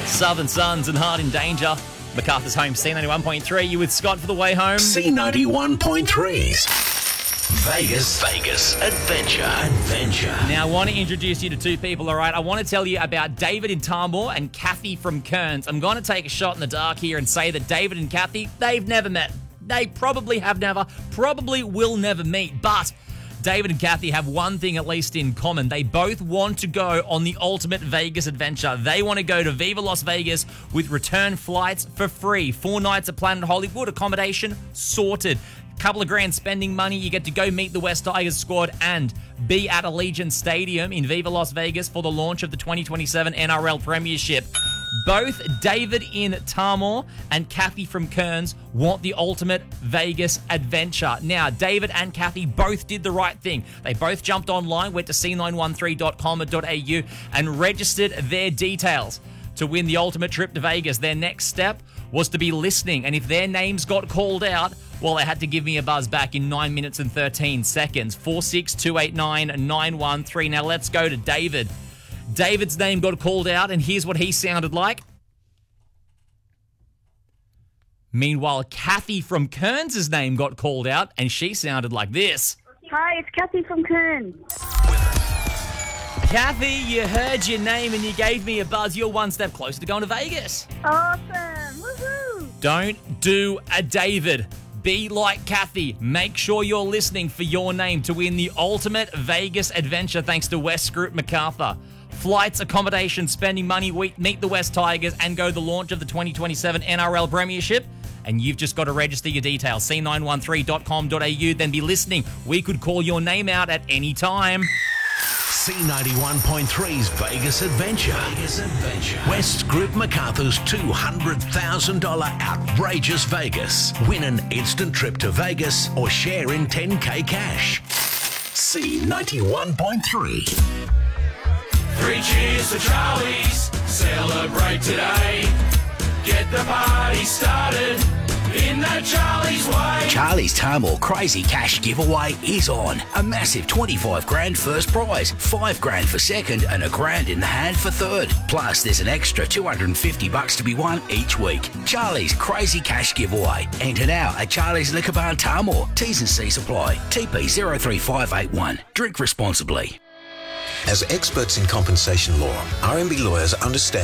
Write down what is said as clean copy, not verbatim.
Southern Suns and Heart in Danger. MacArthur's Home, C91.3. You with Scott for the way home. C91.3's Vegas Adventure. Now, I want to introduce you to two people, all right? I want to tell you about David in Tamworth and Kathy from Kearns. I'm going to take a shot in the dark here and say that David and Kathy, they've never met. They probably have never, probably will never meet, but David and Kathy have one thing at least in common. They both want to go on the ultimate Vegas adventure. They want to go to Viva Las Vegas with return flights for free. 4 nights at Planet Hollywood, accommodation sorted. Couple of grand spending money. You get to go meet the West Tigers squad and be at Allegiant Stadium in Viva Las Vegas for the launch of the 2027 NRL Premiership. Both David in Tamworth and Kathy from Kearns want the ultimate Vegas adventure. Now, David and Kathy both did the right thing. They both jumped online, went to c913.com.au and registered their details to win the ultimate trip to Vegas. Their next step was to be listening, and if their names got called out, well, they had to give me a buzz back in 9 minutes and 13 seconds. 46289-913. Now let's go to David. David's name got called out, and here's what he sounded like. Meanwhile, Kathy from Kearns' name got called out, and she sounded like this. Hi, it's Kathy from Kearns. Kathy, you heard your name and you gave me a buzz. You're one step closer to going to Vegas. Awesome. Woohoo. Don't do a David. Be like Kathy. Make sure you're listening for your name to win the ultimate Vegas adventure thanks to West Group MacArthur. Flights, accommodation, spending money, meet the West Tigers and go to the launch of the 2027 NRL Premiership. And you've just got to register your details. c913.com.au. Then be listening. We could call your name out at any time. C91.3's Vegas Adventure. West Group MacArthur's $200,000 outrageous Vegas. Win an instant trip to Vegas or share in 10K cash. C91.3. 3 cheers for Charlie's. Celebrate today. Get the party started in the Charlie's way. Charlie's Tamworth Crazy Cash giveaway is on. A massive 25 grand first prize, 5 grand for second and $1,000 in the hand for third. Plus there's an extra $250 to be won each week. Charlie's Crazy Cash giveaway. Enter now at Charlie's Liquor Bar Tamworth. T's and C's apply. TP 03581. Drink responsibly. As experts in compensation law, RMB lawyers understand